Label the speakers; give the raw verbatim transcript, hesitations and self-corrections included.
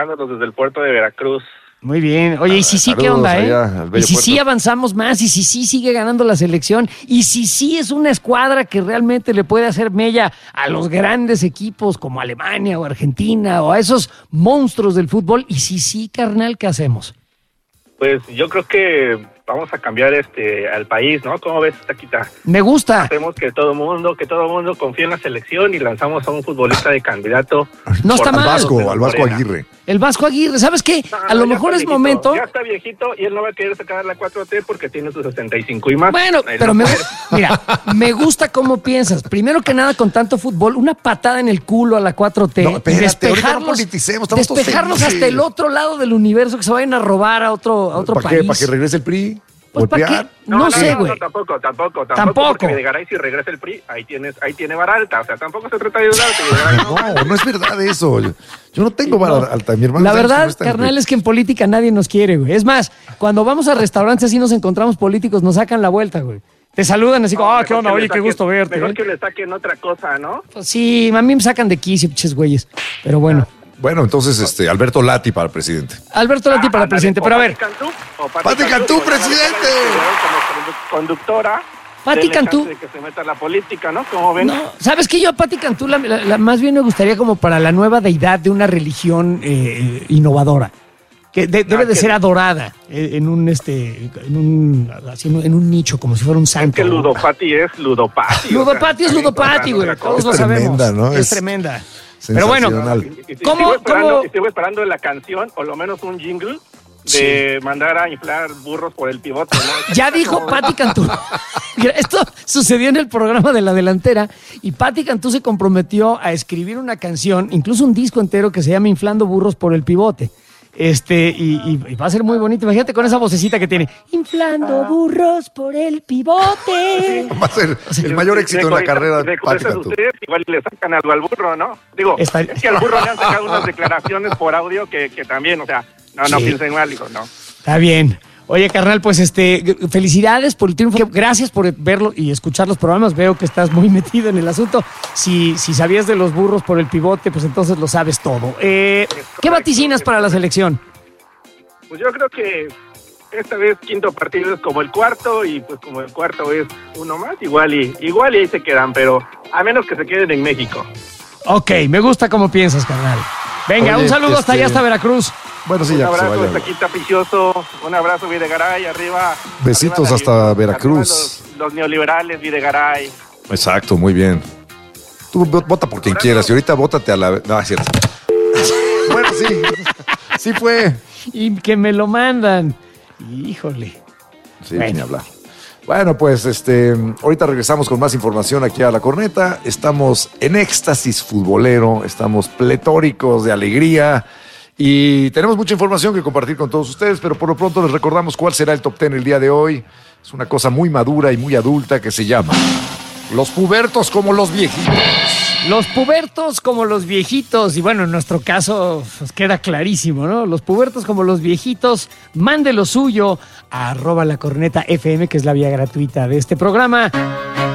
Speaker 1: desde el puerto de Veracruz.
Speaker 2: Muy bien. Oye, y si sí, ¿qué onda, eh? Y si sí avanzamos más, y si sí sigue ganando la selección, y si sí es una escuadra que realmente le puede hacer mella a los grandes equipos como Alemania o Argentina o a esos monstruos del fútbol, y si sí, carnal, ¿qué hacemos?
Speaker 1: Pues yo creo que vamos a cambiar este al país, ¿no? ¿Cómo ves, Taquita?
Speaker 2: Me gusta.
Speaker 1: Hacemos que todo mundo, que todo mundo confíe en la selección y lanzamos a un futbolista de candidato.
Speaker 2: No está mal.
Speaker 3: Al Vasco, al Vasco Aguirre.
Speaker 2: El Vasco Aguirre, ¿sabes qué?
Speaker 1: No,
Speaker 2: a
Speaker 1: no,
Speaker 2: lo mejor es
Speaker 1: viejito,
Speaker 2: momento.
Speaker 1: Ya está viejito y él no va a querer sacar la cuatro T porque tiene sus sesenta y cinco y más.
Speaker 2: Bueno,
Speaker 1: Él
Speaker 2: pero
Speaker 1: no
Speaker 2: me,
Speaker 1: puede.
Speaker 2: mira, me gusta cómo piensas. Primero que nada, con tanto fútbol, una patada en el culo a la cuatro T.
Speaker 3: No, espérate,
Speaker 2: y despejarlos,
Speaker 3: no politicemos, estamos todos
Speaker 2: despejarlos
Speaker 3: felices.
Speaker 2: hasta el otro lado del universo, que se vayan a robar a otro, a otro
Speaker 3: ¿Para
Speaker 2: país.
Speaker 3: qué? ¿Para que regrese el P R I?
Speaker 2: Pues ¿para qué? No,
Speaker 1: No, no,
Speaker 2: sé,
Speaker 1: no,
Speaker 2: güey.
Speaker 1: no, tampoco, tampoco, tampoco.
Speaker 2: Tampoco.
Speaker 1: Porque Videgaray, si regresa el P R I, ahí tienes, ahí tiene vara alta. O sea, tampoco se trata de ayudarte. Videgaray, no.
Speaker 3: No, no es verdad eso. Yo, yo no tengo vara alta. Mi hermano.
Speaker 2: La
Speaker 3: ¿sabes cómo
Speaker 2: verdad,
Speaker 3: está en el
Speaker 2: carnal,
Speaker 3: P R I?
Speaker 2: es que en política nadie nos quiere, güey. Es más, cuando vamos a restaurantes así nos encontramos políticos, nos sacan la vuelta, güey. Te saludan así como,
Speaker 1: No,
Speaker 2: ah, ¿qué
Speaker 1: mejor
Speaker 2: onda?
Speaker 1: que le
Speaker 2: Oye, qué
Speaker 1: saquen-
Speaker 2: gusto verte.
Speaker 1: Mejor
Speaker 2: ¿eh?
Speaker 1: que le saquen otra cosa, ¿no?
Speaker 2: Pues sí, a mí me sacan de quicio, pinches güeyes. Pero bueno.
Speaker 3: Bueno, entonces, este, Alberto Lati para presidente.
Speaker 2: Alberto Lati para
Speaker 1: Ah,
Speaker 2: presidente,
Speaker 1: o
Speaker 2: pero a ver.
Speaker 1: Pati Cantú, o
Speaker 3: Pati Cantú,
Speaker 1: como
Speaker 3: presidente.
Speaker 1: condu- Conductora.
Speaker 2: Pati
Speaker 1: denle
Speaker 2: Cantú.
Speaker 1: chance de que se meta a la política, ¿no? Como ven.
Speaker 2: No, ¿sabes qué? Yo a Pati Cantú la, la- la- más bien me gustaría como para la nueva deidad de una religión eh, innovadora. Que de- debe
Speaker 1: Ah,
Speaker 2: de
Speaker 1: que-
Speaker 2: ser adorada eh, en un este en un, así, en un- en un nicho, como si fuera un santo.
Speaker 1: Que Ludopati es Ludopati.
Speaker 2: Ludopati es Ludopati, güey. Todos
Speaker 3: Es
Speaker 2: lo sabemos.
Speaker 3: tremenda, ¿no?
Speaker 2: Es,
Speaker 3: Es
Speaker 2: tremenda. Pero bueno,
Speaker 3: sensacional.
Speaker 1: Y, y, y
Speaker 2: ¿Cómo-
Speaker 1: sigo esperando,
Speaker 2: cómo?
Speaker 1: y sigo esperando la canción, o lo menos un jingle, de mandar a inflar burros por el pivote, ¿no?
Speaker 2: ya dijo Pati Cantú. Mira, esto sucedió en el programa de La Delantera y Pati Cantú se comprometió a escribir una canción, incluso un disco entero que se llama Inflando burros por el pivote. Este, y, y- y va a ser muy bonito. Imagínate con esa vocecita que tiene. Inflando burros por el pivote.
Speaker 3: Va a ser el mayor éxito en la carrera de Pati
Speaker 1: Recuerden
Speaker 3: Cantú.
Speaker 1: ustedes, igual le sacan algo al burro, ¿no? Digo,
Speaker 2: Está-
Speaker 1: es que al burro le han sacado unas declaraciones por audio que, que también, o sea, no, no
Speaker 2: Sí.
Speaker 1: piensen mal, digo, no.
Speaker 2: Está bien. Oye, carnal, pues este, felicidades por el triunfo. Gracias por verlo y escuchar los programas. Veo que estás muy metido en el asunto. Si, si sabías de los burros por el pivote, pues entonces lo sabes todo. Eh, ¿Qué vaticinas para la selección?
Speaker 1: Pues yo creo que esta vez quinto partido es como el cuarto y pues como el cuarto es uno más, igual y igual y ahí se quedan, pero a menos que se queden en México.
Speaker 2: Ok, me gusta cómo piensas, carnal. Venga,
Speaker 3: Oye,
Speaker 2: un saludo hasta
Speaker 3: este-
Speaker 2: allá, hasta Veracruz.
Speaker 3: Bueno, sí,
Speaker 1: Un
Speaker 3: ya que se
Speaker 1: abrazo,
Speaker 3: vaya.
Speaker 1: Taquita Picioso, un abrazo Videgaray, arriba.
Speaker 3: Besitos
Speaker 1: arriba la-
Speaker 3: hasta
Speaker 1: arriba
Speaker 3: Veracruz.
Speaker 1: Los, los neoliberales, Videgaray.
Speaker 3: Exacto, muy bien. Tú vo- vota por quien quieras y ahorita vótate a la... No, es cierto. Bueno, sí. Sí fue.
Speaker 2: Y que me lo mandan. Híjole.
Speaker 3: Sí,
Speaker 2: Bueno.
Speaker 3: ni hablar. Bueno, pues este, ahorita regresamos con más información aquí a La Corneta. Estamos en éxtasis futbolero, estamos pletóricos de alegría y tenemos mucha información que compartir con todos ustedes, pero por lo pronto les recordamos cuál será el top ten el día de hoy. Es una cosa muy madura y muy adulta que se llama Los pubertos como los viejitos.
Speaker 2: Los pubertos como los viejitos, y bueno, en nuestro caso pues, queda clarísimo, ¿no? Los pubertos como los viejitos, mande lo suyo a arroba la corneta F M, que es la vía gratuita de este programa.